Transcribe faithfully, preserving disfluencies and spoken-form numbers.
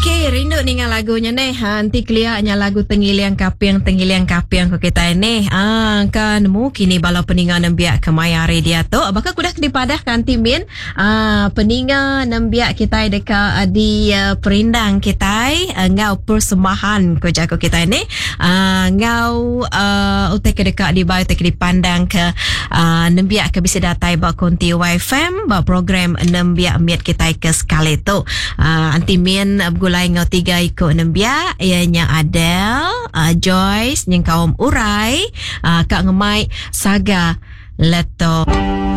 Okey, rindu dengan lagunya ni. Ha, nanti clearnya lagu Tengiliang Kapiang, Tengiliang Kapiang ko kita ni. Ah, kan mungkin ni balau peningan nembiak ke mayari dia tu. Bakal kudah kedipadah kan timin. Ah, peningan nembiak kita dekat uh, di uh, perindang kita. Uh, ngau persembahan ko jago kita ni. Ah, ngau uh, utek dekat di bayu utek dipandang ke uh, nembiak ke bisa datai ba konti Y F M ba program nembiak miat kita ke sekali tu. Ah, anti min gulai ngau tiga ikut nembia ianya Adele, uh, Joyce, yang kaum urai, uh, Kak Ngemai, Saga, Leto.